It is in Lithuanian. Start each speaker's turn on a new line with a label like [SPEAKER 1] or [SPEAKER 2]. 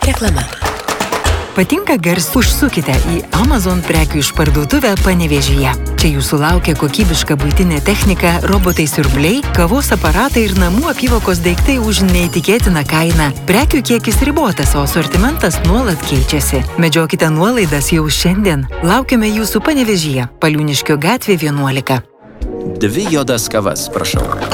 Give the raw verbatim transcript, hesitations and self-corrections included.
[SPEAKER 1] Reklama.
[SPEAKER 2] Patinka garsas? Užsukite į Amazon prekių išparduotuvę Panevėžyje. Čia jūsų laukia kokybiška buitinė technika, robotai siurbliai, kavos aparatai ir namų apyvokos daiktai už neįtikėtiną kainą. Prekių kiekis ribotas, o asortimentas nuolat keičiasi. Medžiokite nuolaidas jau šiandien. Laukiame jūsų Panevėžyje, Paliūniškio gatvė vienuolika.
[SPEAKER 3] Dvi juodas kavas, prašau.